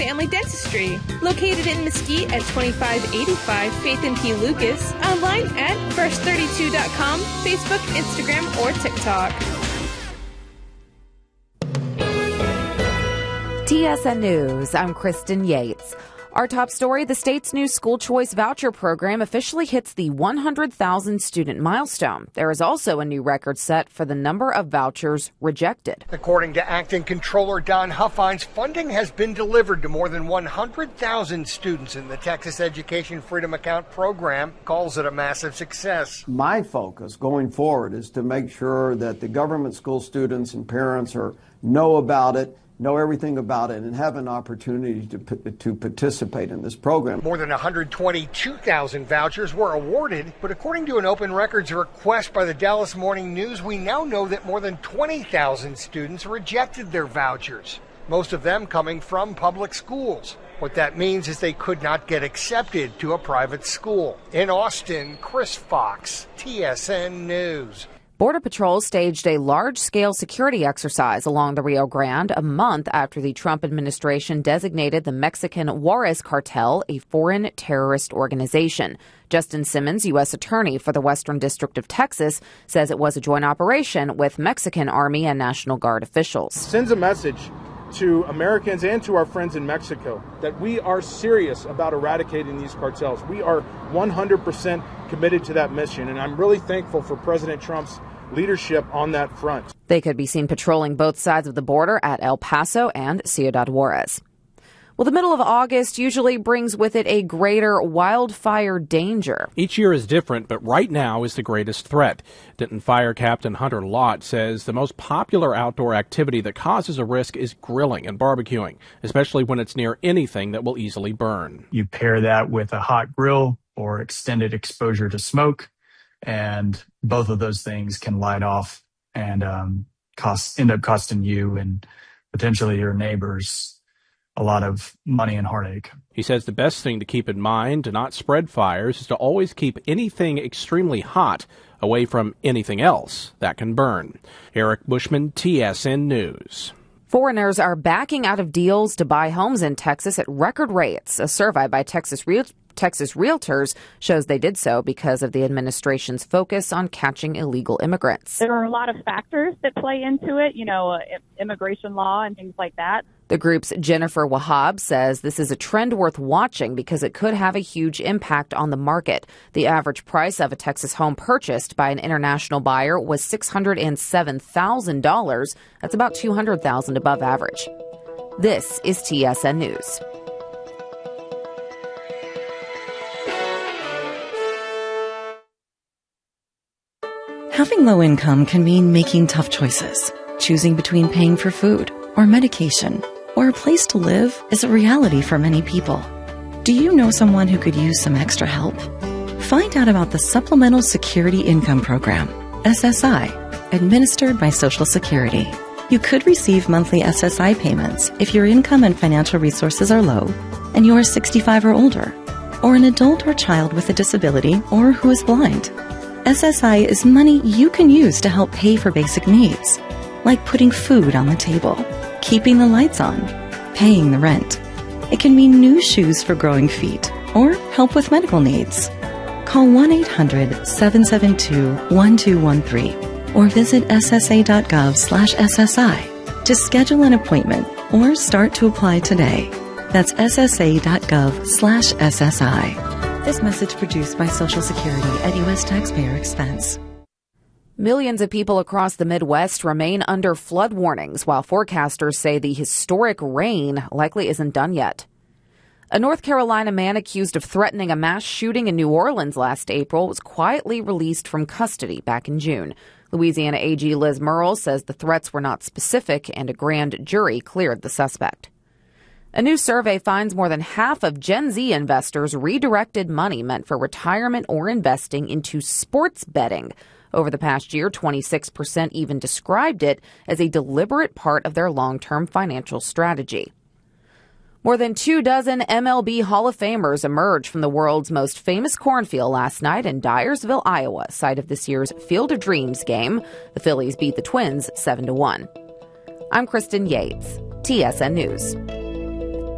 Family Dentistry, located in Mesquite at 2585 Faith and P. Lucas, online at first32.com, Facebook, Instagram, or TikTok. TSN News, I'm Kristen Yates. Our top story, the state's new school choice voucher program officially hits the 100,000 student milestone. There is also a new record set for the number of vouchers rejected. According to Acting Controller Don Huffines, funding has been delivered to more than 100,000 students in the Texas Education Freedom Account program. Calls it a massive success. My focus going forward is to make sure that the government school students and parents know about it, know everything about it, and have an opportunity to participate in this program. More than 122,000 vouchers were awarded, but according to an open records request by the Dallas Morning News, we now know that more than 20,000 students rejected their vouchers, most of them coming from public schools. What that means is they could not get accepted to a private school. In Austin, Chris Fox, TSN News. Border Patrol staged a large-scale security exercise along the Rio Grande a month after the Trump administration designated the Mexican Juarez cartel a foreign terrorist organization. Justin Simmons, U.S. Attorney for the Western District of Texas, says it was a joint operation with Mexican Army and National Guard officials. Sends a message to Americans and to our friends in Mexico that we are serious about eradicating these cartels. We are 100% committed to that mission, and I'm really thankful for President Trump's leadership on that front. They could be seen patrolling both sides of the border at El Paso and Ciudad Juarez. Well, the middle of August usually brings with it a greater wildfire danger. Each year is different, but right now is the greatest threat. Denton Fire Captain Hunter Lott says the most popular outdoor activity that causes a risk is grilling and barbecuing, especially when it's near anything that will easily burn. You pair that with a hot grill or extended exposure to smoke, and both of those things can light off and end up costing you and potentially your neighbors a lot of money and heartache. He says the best thing to keep in mind to not spread fires is to always keep anything extremely hot away from anything else that can burn. Eric Bushman, TSN News. Foreigners are backing out of deals to buy homes in Texas at record rates. A survey by Texas Realtors shows they did so because of the administration's focus on catching illegal immigrants. There are a lot of factors that play into it, immigration law and things like that. The group's Jennifer Wahab says this is a trend worth watching because it could have a huge impact on the market. The average price of a Texas home purchased by an international buyer was $607,000. That's about $200,000 above average. This is TSN News. Having low income can mean making tough choices. Choosing between paying for food or medication or a place to live is a reality for many people. Do you know someone who could use some extra help? Find out about the Supplemental Security Income Program, SSI, administered by Social Security. You could receive monthly SSI payments if your income and financial resources are low and you are 65 or older, or an adult or child with a disability or who is blind. SSI is money you can use to help pay for basic needs, like putting food on the table, keeping the lights on, paying the rent. It can mean new shoes for growing feet or help with medical needs. Call 1-800-772-1213 or visit ssa.gov/SSI to schedule an appointment or start to apply today. That's ssa.gov/SSI. This message produced by Social Security at U.S. taxpayer expense. Millions of people across the Midwest remain under flood warnings, while forecasters say the historic rain likely isn't done yet. A North Carolina man accused of threatening a mass shooting in New Orleans last April was quietly released from custody back in June. Louisiana AG Liz Murrell says the threats were not specific and a grand jury cleared the suspect. A new survey finds more than half of Gen Z investors redirected money meant for retirement or investing into sports betting. Over the past year, 26% even described it as a deliberate part of their long-term financial strategy. More than 24 MLB Hall of Famers emerged from the world's most famous cornfield last night in Dyersville, Iowa, site of this year's Field of Dreams game. The Phillies beat the Twins 7-1. I'm Kristen Yates, TSN News.